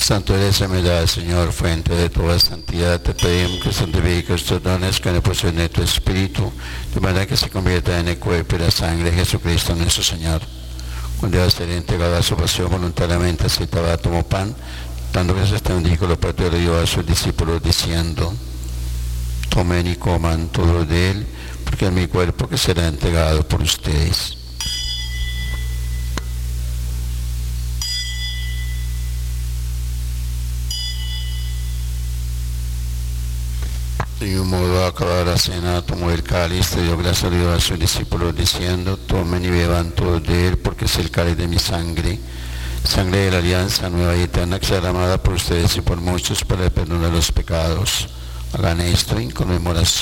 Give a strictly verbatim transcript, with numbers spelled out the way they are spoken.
Santo eres y humildad, Señor, fuente de toda santidad, te pedimos que santifiques estos dones con la posición de tu Espíritu, de manera que se convierta en el cuerpo y la sangre de Jesucristo nuestro Señor. Cuando iba a ser entregado a su pasión voluntariamente, aceptaba, tomó pan, dando gracias a Dios, lo partió y dio a sus discípulos, diciendo: tomen y coman todo de él, porque es mi cuerpo que será entregado por ustedes. De un modo, acabada la cena, tomó el cáliz, dio gracias a Dios a sus discípulos, diciendo: tomen y beban todos de él, porque es el cáliz de mi sangre, sangre de la alianza nueva y eterna, que será derramada por ustedes y por muchos para el perdón de los pecados. Hagan esto en conmemoración